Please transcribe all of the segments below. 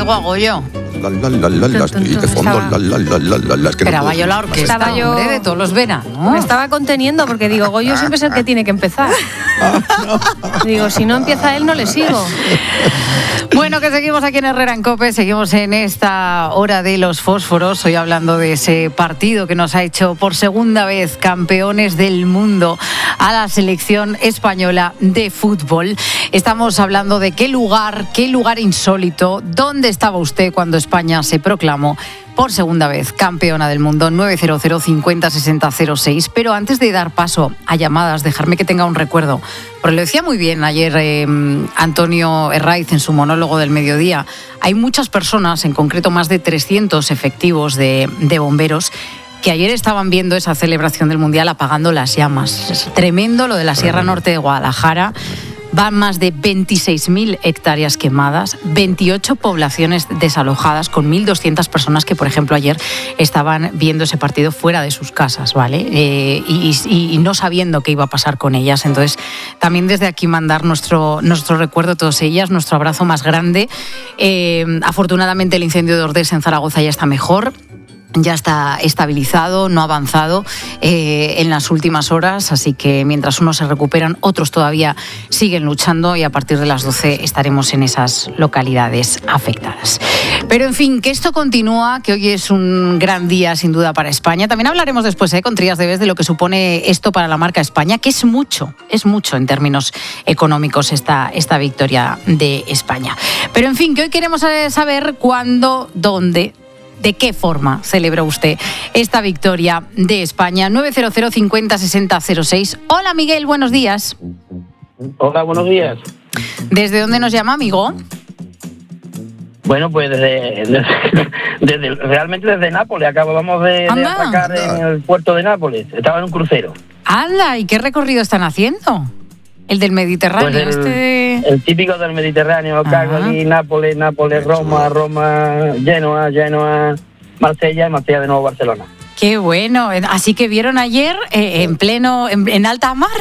oigo a Goyo. Y de fondo, Esperaba yo la orquesta, hombre, de todos los veranos. Me estaba conteniendo porque digo, Goyo siempre es el que tiene que empezar. Digo, si no empieza él, no le sigo. Bueno, que seguimos aquí en Herrera en COPE, seguimos en esta hora de los fósforos, hoy hablando de ese partido que nos ha hecho por segunda vez campeones del mundo a la selección española de fútbol. Estamos hablando de qué lugar insólito, dónde estaba usted cuando España se proclamó por segunda vez campeona del mundo. 900 50 60 06. Pero antes de dar paso a llamadas, dejarme que tenga un recuerdo, porque lo decía muy bien ayer Antonio Herraiz en su monólogo del mediodía. Hay muchas personas, en concreto más de 300 efectivos de bomberos, que ayer estaban viendo esa celebración del Mundial apagando las llamas. Es tremendo lo de la Sierra Norte de Guadalajara. Van más de 26.000 hectáreas quemadas, 28 poblaciones desalojadas, con 1.200 personas que, por ejemplo, ayer estaban viendo ese partido fuera de sus casas, ¿vale? Y no sabiendo qué iba a pasar con ellas. Entonces, también desde aquí mandar nuestro recuerdo a todas ellas, nuestro abrazo más grande. Afortunadamente, el incendio de Ordés en Zaragoza ya está mejor. Ya está estabilizado, no ha avanzado en las últimas horas, así que mientras unos se recuperan, otros todavía siguen luchando y a partir de las 12 estaremos en esas localidades afectadas. Pero en fin, que esto continúa, que hoy es un gran día sin duda para España. También hablaremos después con Trías de Bes de lo que supone esto para la marca España, que es mucho en términos económicos esta victoria de España. Pero en fin, que hoy queremos saber cuándo, dónde, ¿de qué forma celebra usted esta victoria de España? 900 50 60 06. Hola, Miguel, buenos días. Hola, buenos días. ¿Desde dónde nos llama, amigo? Bueno, pues realmente desde Nápoles. Acabamos de atracar en el puerto de Nápoles. Estaba en un crucero. ¡Hala! ¿Y qué recorrido están haciendo? ¿El del Mediterráneo? Pues el típico del Mediterráneo. Cagliari, Nápoles, Roma, Génova, Marsella y Marsella de nuevo Barcelona. ¡Qué bueno! Así que vieron ayer en alta mar.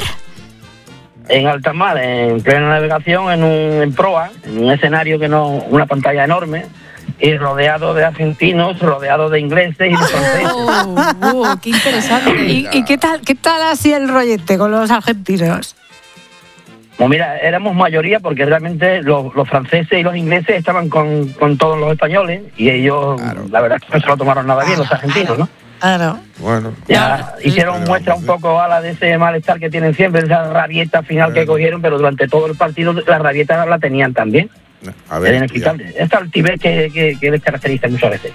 En alta mar, en plena navegación, en proa, en un escenario una pantalla enorme, y rodeado de argentinos, rodeado de ingleses y de franceses. ¡Qué interesante! ¿Y qué tal así el rollete con los argentinos? Pues mira, éramos mayoría porque realmente los franceses y los ingleses estaban con todos los españoles y ellos, la verdad es que no se lo tomaron nada bien, los argentinos, ¿no? Claro. Bueno. Ya hicieron muestra un poco de ese malestar que tienen siempre, esa rabieta final que cogieron, pero durante todo el partido la rabieta la tenían también. Era inexplicable. Esta altivez que les caracteriza muchas veces.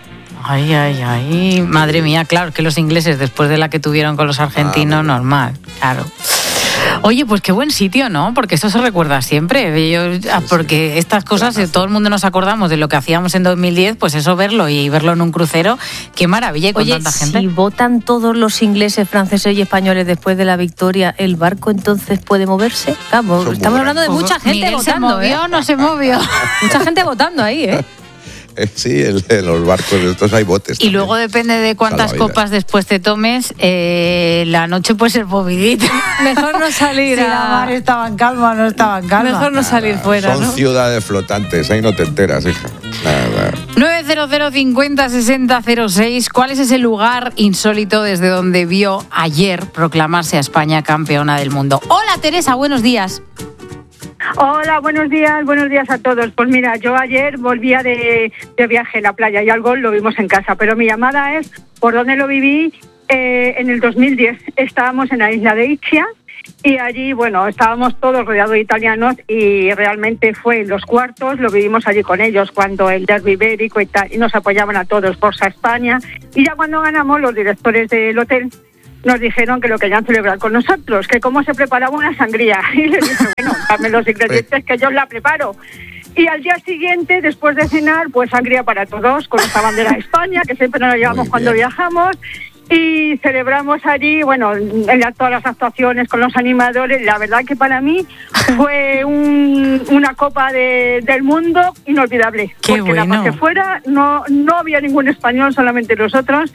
Ay, madre mía, claro, que los ingleses, después de la que tuvieron con los argentinos, normal, claro. Oye, pues qué buen sitio, ¿no? Porque esto se recuerda siempre. Porque estas cosas, si todo el mundo nos acordamos de lo que hacíamos en 2010, pues eso verlo en un crucero, qué maravilla con tanta gente. Si votan todos los ingleses, franceses y españoles después de la victoria, ¿el barco entonces puede moverse? Claro, estamos hablando de mucha gente Miguel votando. ¿Se movió no se movió? Mucha gente votando ahí, ¿eh? Sí, en los barcos estos hay botes. Y también. luego depende de cuántas copas después te tomes, la noche puede ser movidita. Mejor no salir. Si la mar estaba en calma, no estaba en calma. Mejor no salir fuera, Son ¿no? ciudades flotantes, ahí no te enteras, hija. Nada. 900 50 60 06. ¿Cuál es ese lugar insólito desde donde vio ayer proclamarse a España campeona del mundo? Hola, Teresa, buenos días. Hola, buenos días a todos. Pues mira, yo ayer volvía de viaje a la playa y algo lo vimos en casa, pero mi llamada es por dónde lo viví en el 2010. Estábamos en la isla de Ischia y allí, bueno, estábamos todos rodeados de italianos y realmente fue en los cuartos, lo vivimos allí con ellos cuando el derbi ibérico y nos apoyaban a todos, Forza España, y ya cuando ganamos los directores del hotel nos dijeron que lo querían celebrar con nosotros, que cómo se preparaba una sangría. Y les dije, bueno, dame los ingredientes que yo la preparo. Y al día siguiente, después de cenar, pues sangría para todos, con esta bandera de España, que siempre nos la llevamos cuando viajamos. y celebramos allí, bueno, todas las actuaciones con los animadores. La verdad que para mí fue una Copa del Mundo inolvidable. Qué porque bueno. la parte fuera no había ningún español, solamente nosotros,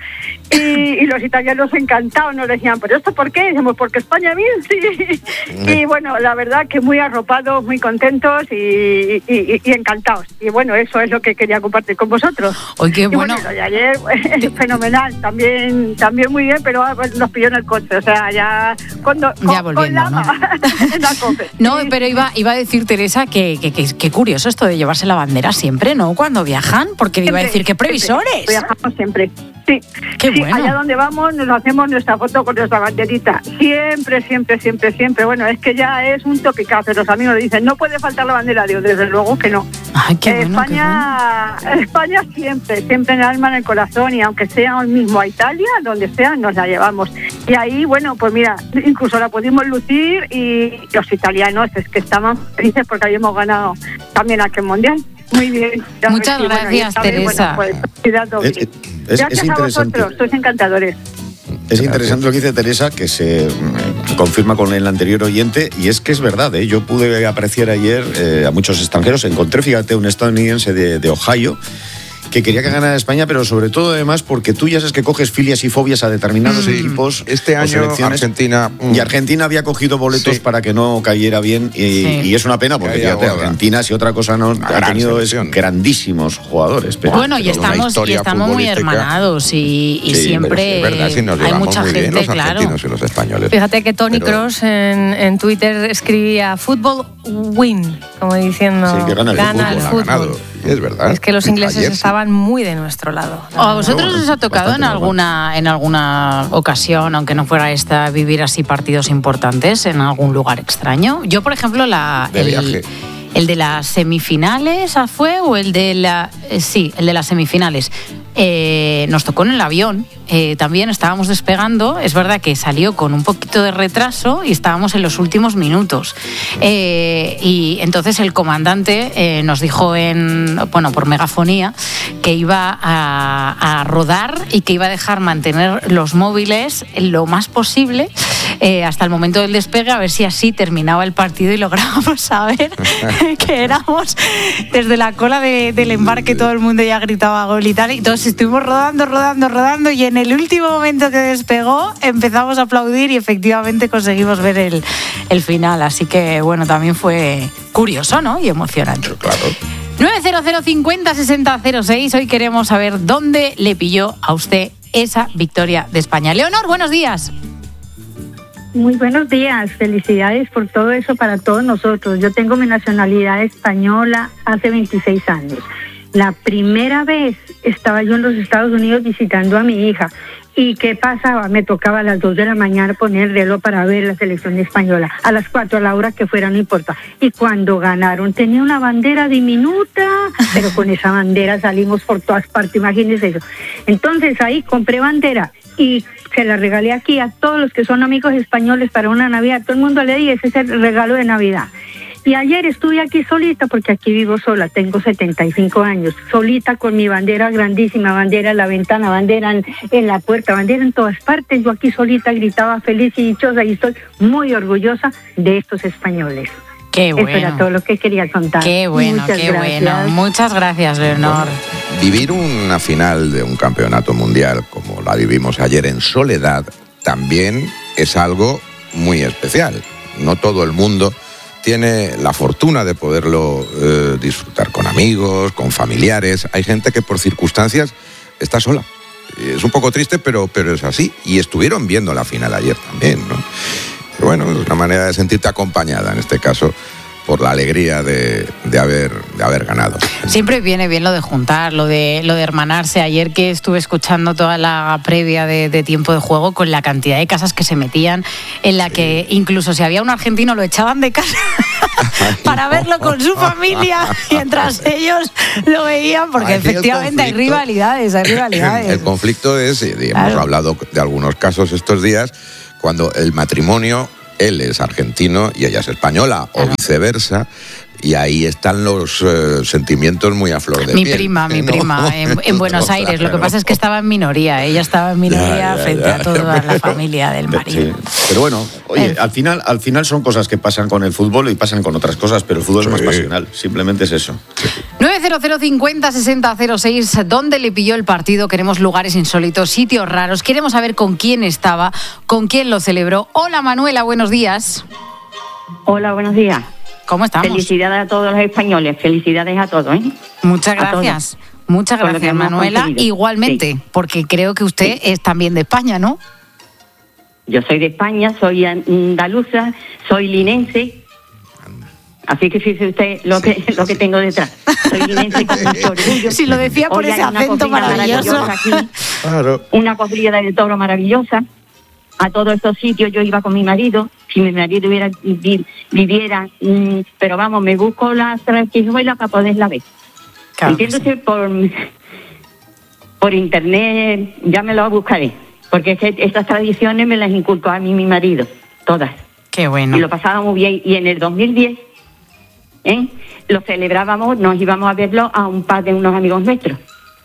y los italianos encantados nos decían, ¿pero esto por qué? Decimos, porque España bien, sí. Y bueno, la verdad que muy arropados, muy contentos y encantados. Y bueno, eso es lo que quería compartir con vosotros. Oye, qué bueno. Y bueno, lo de ayer, fenomenal, también muy bien, pero nos pilló en el coche, o sea, ya volviendo, ¿no? En la COPE. No, pero iba a decir, Teresa, que curioso esto de llevarse la bandera siempre, ¿no? Cuando viajan, porque Siempre, iba a decir, ¡qué previsores! Siempre, viajamos siempre. Sí, Qué bueno. Allá donde vamos nos hacemos nuestra foto con nuestra banderita. Siempre. Bueno, es que ya es un topicazo. Los amigos dicen, no puede faltar la bandera. Digo, desde luego que no. Ay, qué bueno, España siempre en el alma, en el corazón, y aunque sea hoy mismo a Italia, donde sea, nos la llevamos. Y ahí, bueno, pues mira, incluso la pudimos lucir y los italianos es que estaban felices porque habíamos ganado también aquel mundial. Muy bien. Muchas gracias, Teresa. Bueno, pues, gracias a vosotros, sois encantadores. Es interesante lo que dice Teresa, que se confirma con el anterior oyente, y es que es verdad, ¿eh? Yo pude apreciar ayer a muchos extranjeros. Encontré, fíjate, un estadounidense de Ohio que quería que ganara España, pero sobre todo además porque tú ya sabes que coges filias y fobias a determinados equipos. Este año Argentina... Y Argentina había cogido boletos para que no cayera bien, y es una pena porque fíjate, Argentina, si otra cosa no ha tenido, es grandísimos jugadores. Pero, bueno, y estamos muy hermanados y siempre es verdad, sí, nos hay mucha muy bien gente, los argentinos y los españoles. Fíjate que Tony Kroos en Twitter escribía fútbol win, como diciendo que gana el fútbol. Y es verdad. Es que los ingleses estaban muy de nuestro lado. ¿A vosotros os ha tocado en alguna ocasión, aunque no fuera esta, vivir así partidos importantes en algún lugar extraño? Yo, por ejemplo, el de las semifinales fue, o el de el de las semifinales. Nos tocó en el avión, también estábamos despegando, es verdad que salió con un poquito de retraso y estábamos en los últimos minutos, y entonces el comandante nos dijo por megafonía que iba a rodar y que iba a dejar mantener los móviles lo más posible hasta el momento del despegue, a ver si así terminaba el partido y lográbamos saber que éramos desde la cola del embarque, todo el mundo ya gritaba gol y tal, y todos estuvimos rodando, y en el último momento que despegó empezamos a aplaudir y efectivamente conseguimos ver el final, así que bueno, también fue curioso, ¿no? Y emocionante. Claro. 900 50 60 06, hoy queremos saber dónde le pilló a usted esa victoria de España. Leonor, buenos días. Muy buenos días, felicidades por todo eso para todos nosotros. Yo tengo mi nacionalidad española hace 26 años. La primera vez estaba yo en los Estados Unidos visitando a mi hija. ¿Y qué pasaba? Me tocaba a las 2 de la mañana poner el reloj para ver la selección española. A las 4, a la hora que fuera, no importa. Y cuando ganaron, tenía una bandera diminuta, pero con esa bandera salimos por todas partes, imagínense eso. Entonces ahí compré bandera y se la regalé aquí a todos los que son amigos españoles para una Navidad. Todo el mundo le di, ese es el regalo de Navidad. Y ayer estuve aquí solita, porque aquí vivo sola, tengo 75 años, solita con mi bandera grandísima, bandera en la ventana, bandera en la puerta, bandera en todas partes. Yo aquí solita gritaba feliz y dichosa, y estoy muy orgullosa de estos españoles. Qué bueno. Eso era todo lo que quería contar. Qué bueno, qué bueno. Muchas gracias, Leonor. Vivir una final de un campeonato mundial como la vivimos ayer en soledad también es algo muy especial. No todo el mundo tiene la fortuna de poderlo disfrutar con amigos, con familiares. Hay gente que por circunstancias está sola. Es un poco triste, pero es así. Y estuvieron viendo la final ayer también, ¿no? Pero bueno, es una manera de sentirte acompañada, en este caso, por la alegría de haber ganado. Siempre viene bien lo de juntar, lo de hermanarse. Ayer que estuve escuchando toda la previa de tiempo de juego, con la cantidad de casas que se metían, en la que incluso si había un argentino lo echaban de casa para verlo con su familia, mientras ellos lo veían, porque aquí efectivamente hay rivalidades. El conflicto es, y hemos hablado de algunos casos estos días, cuando el matrimonio, él es argentino y ella es española, o viceversa, Y ahí están los sentimientos muy a flor de piel. Mi prima, en Buenos Aires. Lo que pasa es que estaba en minoría. Ella estaba en minoría frente a toda la familia del marido. Sí. Pero bueno, oye, al final son cosas que pasan con el fútbol y pasan con otras cosas, pero el fútbol es más pasional. Simplemente es eso. 900 50 60 06. ¿Dónde le pilló el partido? Queremos lugares insólitos, sitios raros. Queremos saber con quién estaba, con quién lo celebró. Hola, Manuela, buenos días. Hola, buenos días. ¿Cómo estamos? Felicidades a todos los españoles, felicidades a todos, ¿eh? Muchas gracias. Muchas gracias, Manuela. Igualmente, sí. Porque creo que usted es también de España, ¿no? Yo soy de España, soy andaluza, soy linense. Así que fíjese usted lo que tengo detrás. Soy linense con mucho orgullo. Si lo decía por ese acento maravilloso. Aquí, claro. Una corrida de toro maravillosa. A todos estos sitios yo iba con mi marido. Si mi marido viviera, pero vamos, me busco las tranquijuelas para poderla ver. Claro, entiéndose, sí. por internet ya me lo buscaré, porque estas tradiciones me las inculcó a mí mi marido, todas. Qué bueno. Y lo pasábamos bien. Y en el 2010, lo celebrábamos, nos íbamos a verlo a un par de unos amigos nuestros.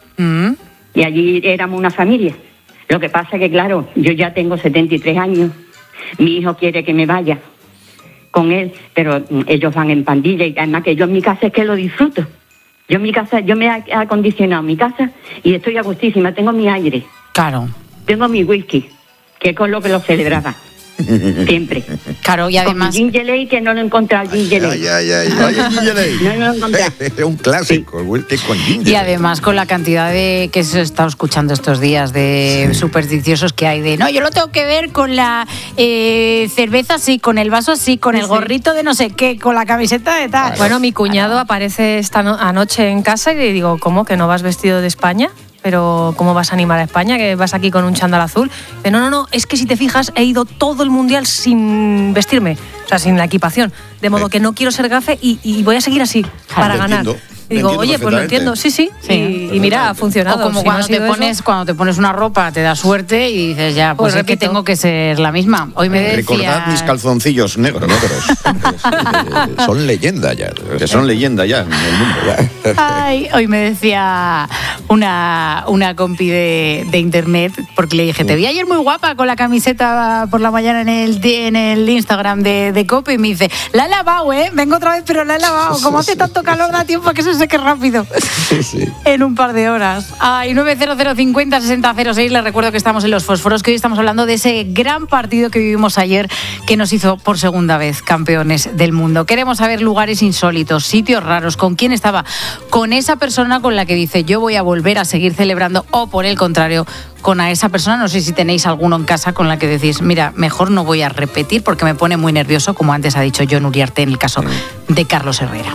Y allí éramos una familia. Lo que pasa es que, claro, yo ya tengo 73 años. Mi hijo quiere que me vaya con él, pero ellos van en pandilla y además que yo en mi casa es que lo disfruto. Yo en mi casa, yo me he acondicionado mi casa y estoy a gustísima, tengo mi aire. Claro. Tengo mi whisky, que es con lo que lo celebraba. Siempre. Claro, y además... Con ginger ale, que no lo he encontrado, ginger ale. No lo he encontrado. Es un clásico, el whisky con ginger. Y además con la cantidad de que se está escuchando estos días de supersticiosos que hay de, no, yo lo tengo que ver con la cerveza así, con el vaso así, con el gorrito de no sé qué, con la camiseta de tal. Bueno, mi cuñado aparece anoche en casa y le digo, ¿cómo? ¿Que no vas vestido de España? Pero ¿cómo vas a animar a España? Que vas aquí con un chándal azul. Dice, no, es que si te fijas he ido todo el mundial sin vestirme, o sea, sin la equipación, de modo que no quiero ser gafe y voy a seguir así para ganar. Y digo, oye, pues lo entiendo, sí. Y mira, ha funcionado. O como cuando te pones una ropa, te da suerte y dices, ya, pues es que tengo que ser la misma. Hoy me decía... Recordad mis calzoncillos negros. Son leyenda ya. Que son leyenda ya en el mundo. Ya. Ay, hoy me decía una compi de internet, porque le dije, te vi ayer muy guapa con la camiseta por la mañana en el Instagram de COPE, y me dice, la he lavado, vengo otra vez, pero la he lavado. Como hace tanto calor, da tiempo a que se seque rápido. Sí. En un par de horas. Ay, 900 50 60 06. Les recuerdo que estamos en Los Fósforos, que hoy estamos hablando de ese gran partido que vivimos ayer, que nos hizo por segunda vez campeones del mundo. Queremos saber lugares insólitos, sitios raros, con quién estaba, con esa persona con la que dice, yo voy a volver a seguir celebrando, o por el contrario, con a esa persona, no sé si tenéis alguno en casa con la que decís, mira, mejor no voy a repetir porque me pone muy nervioso, como antes ha dicho Jon Uriarte en el caso de Carlos Herrera.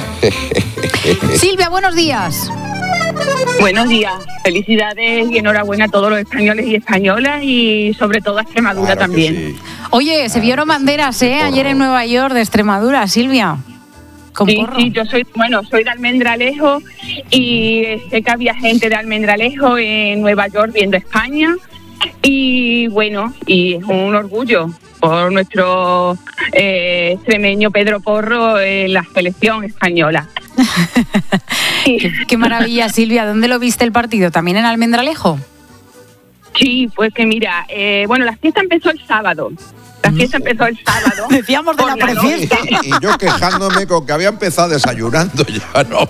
Silvia, buenos días. Buenos días, felicidades y enhorabuena a todos los españoles y españolas y sobre todo a Extremadura también. Sí. Oye, se vieron banderas ayer en Nueva York de Extremadura, Silvia. Sí, yo soy de Almendralejo y sé que había gente de Almendralejo en Nueva York viendo España y bueno, y es un orgullo por nuestro extremeño Pedro Porro en la selección española. Qué maravilla, Silvia. ¿Dónde lo viste el partido? ¿También en Almendralejo? Sí, pues que mira, la fiesta empezó el sábado. Decíamos de la prefiesta. Y yo quejándome con que había empezado desayunando ya, no.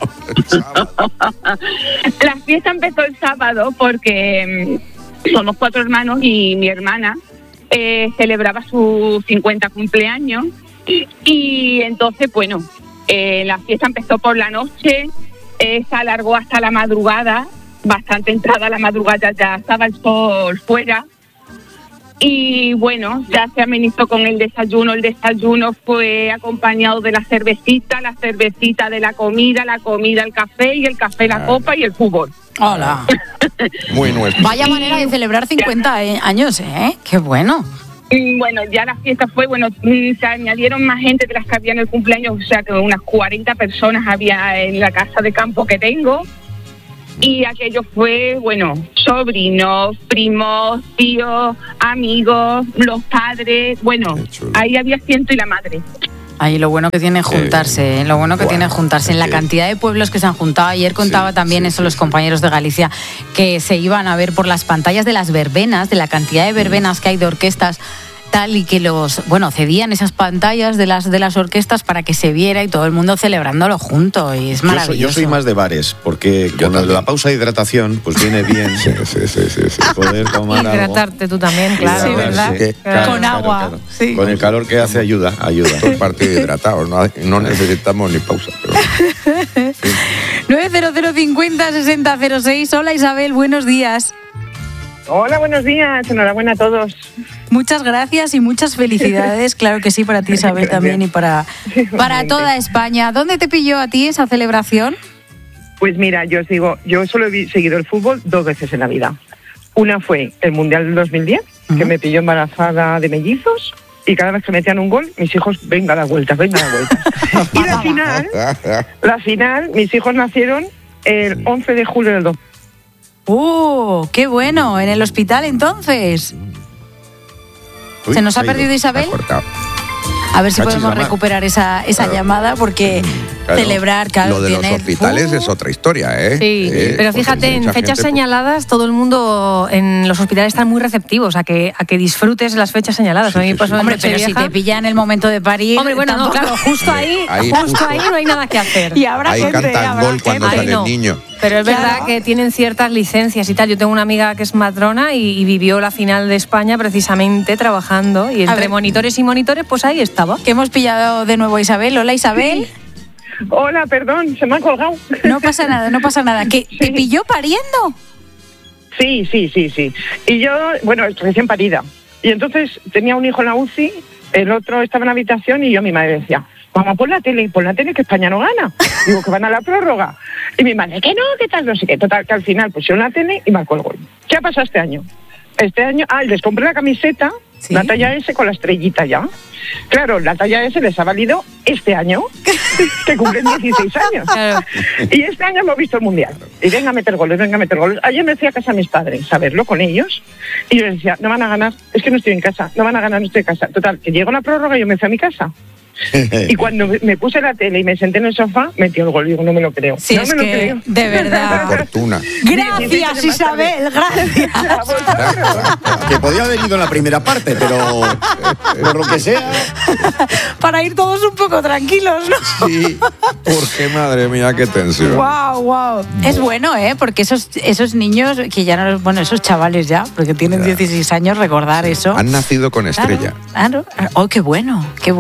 La fiesta empezó el sábado porque somos 4 hermanos y mi hermana celebraba su 50 cumpleaños y entonces, bueno, la fiesta empezó por la noche, se alargó hasta la madrugada, bastante entrada a la madrugada, ya estaba el sol fuera. Y bueno, ya se amenizó con el desayuno fue acompañado de la cervecita de la comida el café y el café la copa y el fútbol. Hola. Muy nuestro. Vaya manera de celebrar 50 años, qué bueno. Y bueno, ya la fiesta fue, se añadieron más gente de las que había en el cumpleaños, o sea que unas 40 personas había en la casa de campo que tengo. Y aquello fue, sobrinos, primos, tíos, amigos, los padres, ahí había ciento y la madre. Ahí lo bueno que tiene juntarse, lo bueno que tiene juntarse en la cantidad de pueblos que se han juntado. Ayer contaba también eso los compañeros de Galicia, que se iban a ver por las pantallas de las verbenas, de la cantidad de verbenas que hay de orquestas, tal, y que cedían esas pantallas de las orquestas para que se viera y todo el mundo celebrándolo junto, y es maravilloso. Yo soy más de bares, porque con la pausa de hidratación pues viene bien poder tomar hidratarte algo. Tú también, claro. Sí, ¿verdad? Con agua. Claro. Sí. Con el calor que hace ayuda. Todo el partido hidratado, no necesitamos ni pausa. Pero... 900 50 60 06. Hola Isabel, buenos días. Hola, buenos días, enhorabuena a todos. Muchas gracias y muchas felicidades, claro que sí, para ti Isabel también y para toda España. ¿Dónde te pilló a ti esa celebración? Pues mira, yo solo he seguido el fútbol 2 veces en la vida. Una fue el Mundial del 2010, que me pilló embarazada de mellizos, y cada vez que metían un gol, mis hijos, venga a dar vueltas. Y la final, mis hijos nacieron el 11 de julio del 2000. ¡Qué bueno! ¿En el hospital entonces? ¿Se nos ha perdido Isabel? A ver si podemos recuperar esa llamada, porque celebrar... Lo de los hospitales es otra historia, ¿eh? Sí, pero fíjate, en fechas señaladas todo el mundo en los hospitales están muy receptivos a que disfrutes las fechas señaladas. A mí me pasó en Hombre, pero si te pilla en el momento de parir... Hombre, bueno, no, claro, justo ahí no hay nada que hacer. Y habrá ahí gente, cantan gol cuando sale el niño. Pero es verdad que tienen ciertas licencias y tal. Yo tengo una amiga que es matrona y vivió la final de España precisamente trabajando, y entre monitores y monitores, pues ahí estaba. Que hemos pillado de nuevo a Isabel. Hola Isabel. Sí. Hola, perdón, se me ha colgado. No pasa nada. ¿Que te pilló pariendo? Sí. Y yo, recién parida. Y entonces tenía un hijo en la UCI, el otro estaba en la habitación, y yo a mi madre decía: mamá, pon la tele, que España no gana. Digo, que van a la prórroga. Y mi madre, que no, que tal, no sé qué. Total, que al final pusieron la tele y marcó el gol. ¿Qué ha pasado este año? Les compré la camiseta, ¿sí? La talla S con la estrellita ya. Claro, la talla S les ha valido este año, que cumplen 16 años. Claro. Y este año hemos visto el Mundial. Y venga a meter goles. Ayer me fui a casa a mis padres a verlo con ellos. Y yo les decía, no van a ganar, es que no estoy en casa. No van a ganar, no estoy en casa. Total, que llegó la prórroga y yo me fui a mi casa. Y cuando me puse la tele y me senté en el sofá, metió el gol. Digo, no me lo creo. Sí, no me lo creo. De verdad. Fortuna. Gracias, Isabel, gracias. Que podía haber ido en la primera parte, pero por lo que sea. Para ir todos un poco tranquilos, ¿no? Sí, porque madre mía, qué tensión. Wow. Es bueno, porque esos niños que ya no, esos chavales ya, porque tienen 16 años, recordar eso. Han nacido con estrella. Claro. Oh, qué bueno.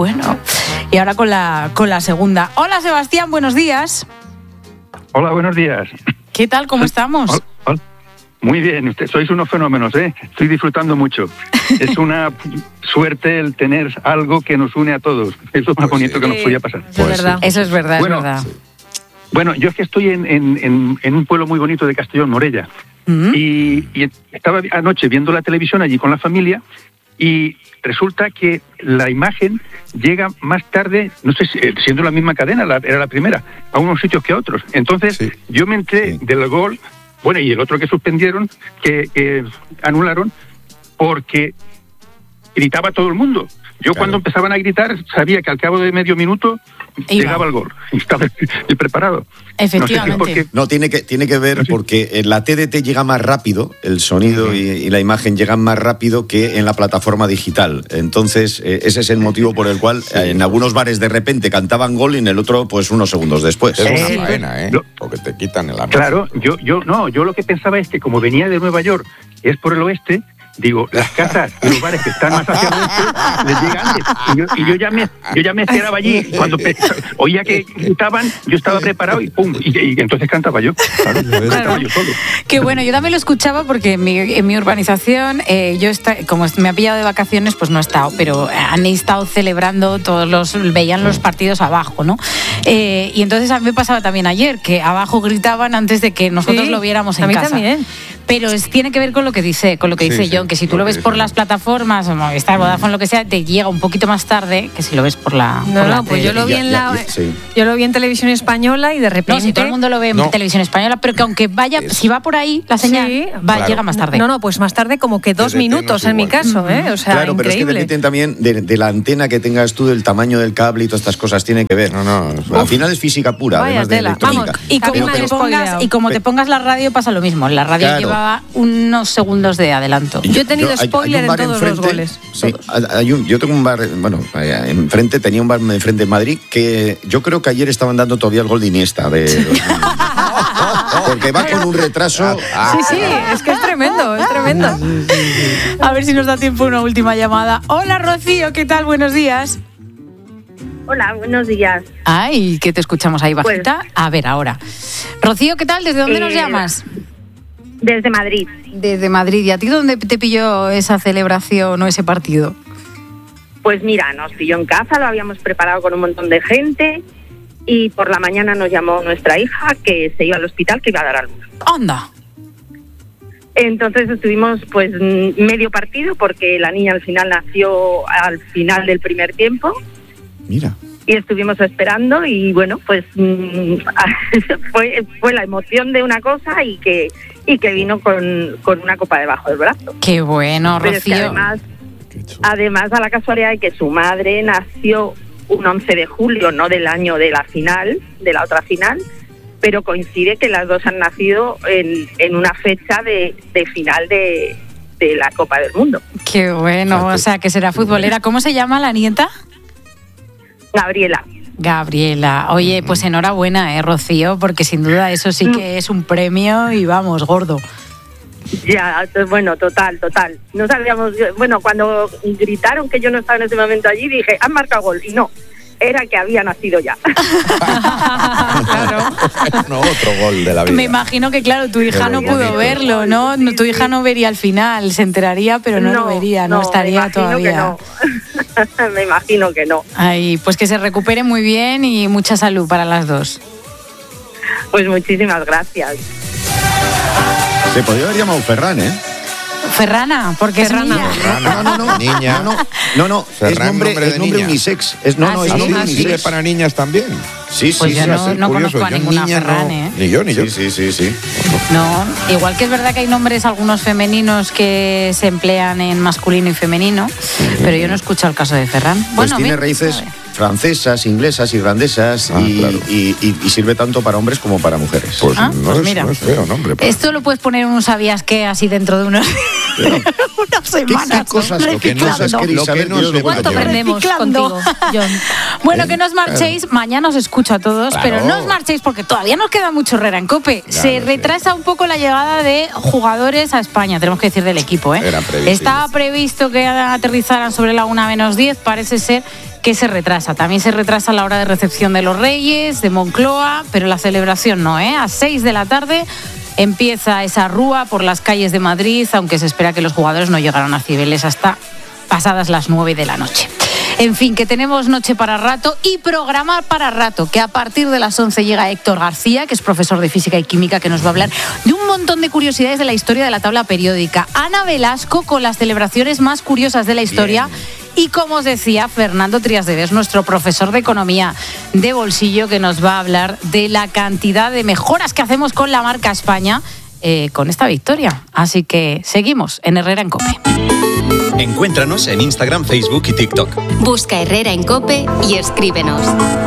Y ahora con la segunda. Hola Sebastián, buenos días. Hola, buenos días. ¿Qué tal? ¿Cómo estamos? Hola. Muy bien, sois unos fenómenos, ¿eh? Estoy disfrutando mucho. Es una suerte el tener algo que nos une a todos. Es lo más bonito que nos podía pasar. Eso es verdad, bueno, es verdad. Bueno, yo es que estoy en un pueblo muy bonito de Castellón, Morella. Y estaba anoche viendo la televisión allí con la familia, y resulta que la imagen llega más tarde, no sé si siendo la misma cadena, era la primera, a unos sitios que a otros. Entonces yo me enteré del gol, y el otro que suspendieron, que anularon, porque gritaba todo el mundo. Yo cuando empezaban a gritar sabía que al cabo de medio minuto llegaba el gol. Estaba preparado. Efectivamente. No, tiene que ver porque en la TDT llega más rápido, el sonido y la imagen llegan más rápido que en la plataforma digital. Entonces, ese es el motivo por el cual en algunos bares de repente cantaban gol y en el otro, pues unos segundos después. Es una faena, porque te quitan el amor. Claro, yo lo que pensaba es que como venía de Nueva York, es por el oeste, digo, las casas y los bares que están más hacia el oeste les llega antes. Y yo ya me esperaba allí. Cuando oía que gritaban, yo estaba preparado y pum, y entonces cantaba yo. Claro, cantaba yo solo. Qué bueno, yo también lo escuchaba porque en mi urbanización, como me ha pillado de vacaciones, pues no he estado, pero han estado celebrando, veían los partidos abajo, ¿no? Y entonces a mí me pasaba también ayer, que abajo gritaban antes de que nosotros lo viéramos en casa. A mí también. Pero tiene que ver con lo que dice John, que si tú lo ves por las plataformas, o Movistar, Vodafone, lo que sea, te llega un poquito más tarde que si lo ves por la. Pues yo lo vi en televisión española y de repente. No, si todo el mundo lo ve en televisión española, pero que aunque vaya, si va por ahí la señal, llega más tarde. No, pues más tarde como que 2 minutos en mi caso, O sea, claro, pero es que depende también de la antena que tengas tú, del tamaño del cable y todas estas cosas tiene que ver. Al final es física pura, además de electrónica. Vamos, y como te pongas la radio pasa lo mismo. La radio llevaba unos segundos de adelanto. Yo he tenido spoiler en todos los goles. Sí, yo tengo un bar, enfrente, tenía un bar enfrente en Madrid que yo creo que ayer estaban dando todavía el gol de Iniesta. Porque va con un retraso. Sí, es que es tremendo. A ver si nos da tiempo una última llamada. Hola, Rocío, ¿qué tal? Buenos días. Hola, buenos días. Ay, que te escuchamos ahí bajita. A ver, ahora. Rocío, ¿qué tal? ¿Desde dónde nos llamas? Desde Madrid. Desde Madrid. ¿Y a ti dónde te pilló esa celebración o ese partido? Pues mira, nos pilló en casa, lo habíamos preparado con un montón de gente y por la mañana nos llamó nuestra hija que se iba al hospital, que iba a dar a luz. ¡Anda! Entonces estuvimos pues medio partido porque la niña al final nació al final del primer tiempo. Mira. Y estuvimos esperando y bueno, pues fue la emoción de una cosa y que vino con una copa debajo del brazo. ¡Qué bueno, Rocío! Pero es que además da la casualidad de que su madre nació un 11 de julio, no del año de la final, de la otra final, pero coincide que las dos han nacido en una fecha de final de la Copa del Mundo. ¡Qué bueno! O sea, que será futbolera. ¿Cómo se llama la nieta? Gabriela. Oye, pues enhorabuena, Rocío, porque sin duda eso sí que es un premio y vamos, gordo. Ya, bueno, total. No sabíamos, bueno, cuando gritaron que yo no estaba en ese momento allí, dije, han marcado gol, y no, era que había nacido ya. Claro. No, otro gol de la vida. Me imagino que, claro, tu hija no pudo verlo, ¿no? Tu hija no vería el final, se enteraría, pero no lo vería, no estaría todavía. Me imagino que no. Ay, pues que se recupere muy bien y mucha salud para las dos. Pues muchísimas gracias. Se podría haber llamado Ferran, ¿eh? Ferrana, porque es niña. No, niña. No, Ferran, es nombre unisex. Es nombre unisex para niñas también. Sí, pues yo no conozco a ninguna Ferran, ¿eh? Ni yo. Sí. No, igual que es verdad que hay nombres algunos femeninos que se emplean en masculino y femenino, pero yo no he escuchado el caso de Ferran. Pues tiene raíces francesas, inglesas, irlandesas y sirve tanto para hombres como para mujeres. Pues no es feo nombre. Esto lo puedes poner en un sabías qué así dentro de unas semanas. ¿Qué cosas que no queréis saber? ¿Cuánto aprendemos contigo, John? Bueno, que no os marchéis. Mañana os escucho a todos, pero no os marchéis porque todavía nos queda mucho Herrera en COPE. Se retrasa un poco la llegada de jugadores a España, tenemos que decir del equipo, ¿eh? Estaba previsto que aterrizaran sobre la 1:10, parece ser que se retrasa. También se retrasa la hora de recepción de los Reyes, de Moncloa, pero la celebración no, ¿eh? A 6 de la tarde empieza esa rúa por las calles de Madrid, aunque se espera que los jugadores no llegaron a Cibeles hasta pasadas las 9 de la noche. En fin, que tenemos noche para rato y programa para rato, que a partir de las 11 llega Héctor García, que es profesor de Física y Química, que nos va a hablar de un montón de curiosidades de la historia de la tabla periódica. Ana Velasco con las celebraciones más curiosas de la historia. Bien. Y como os decía, Fernando Trías de Bes, nuestro profesor de Economía de bolsillo, que nos va a hablar de la cantidad de mejoras que hacemos con la marca España con esta victoria. Así que seguimos en Herrera en COPE. Encuéntranos en Instagram, Facebook y TikTok. Busca Herrera en COPE y escríbenos.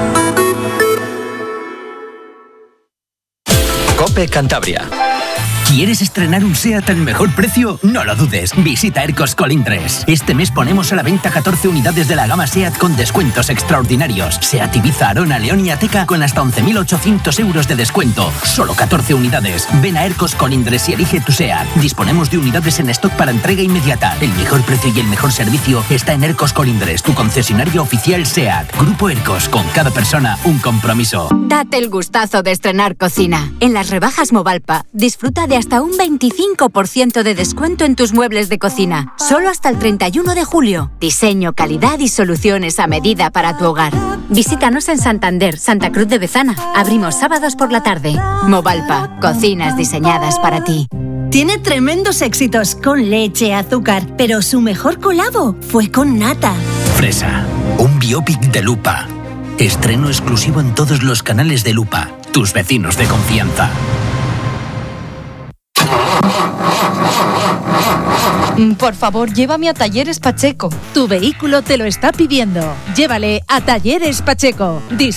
COPE Cantabria. ¿Quieres estrenar un SEAT al mejor precio? No lo dudes, visita Ercos Colindres. Este mes ponemos a la venta 14 unidades de la gama SEAT con descuentos extraordinarios. SEAT Ibiza, Arona, León y Ateca con hasta 11.800 euros de descuento. Solo 14 unidades. Ven a Ercos Colindres y elige tu SEAT. Disponemos de unidades en stock para entrega inmediata. El mejor precio y el mejor servicio está en Ercos Colindres, tu concesionario oficial SEAT. Grupo Ercos, con cada persona un compromiso. Date el gustazo de estrenar cocina. En las rebajas Movalpa, disfruta de hasta un 25% de descuento en tus muebles de cocina. Solo hasta el 31 de julio. Diseño, calidad y soluciones a medida para tu hogar. Visítanos en Santander, Santa Cruz de Bezana. Abrimos sábados por la tarde. Movalpa, cocinas diseñadas para ti. Tiene tremendos éxitos con leche, azúcar, pero su mejor colabo fue con nata. Fresa, un biopic de Lupa. Estreno exclusivo en todos los canales de Lupa, tus vecinos de confianza. Por favor, llévame a Talleres Pacheco. Tu vehículo te lo está pidiendo. Llévale a Talleres Pacheco.